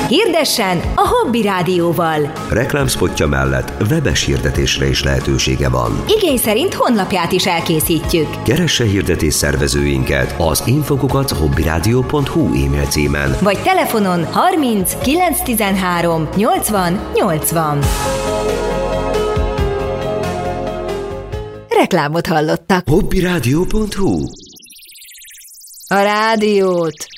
Hirdessen a Hobby Rádióval. Reklámspotja mellett webes hirdetésre is lehetősége van. Igény szerint honlapját is elkészítjük. Keresse hirdetés szervezőinket az info@hobbyradio.hu e-mail címen. Vagy telefonon 30 913 80 80. Reklámot hallottak. hobbyradio.hu A rádiót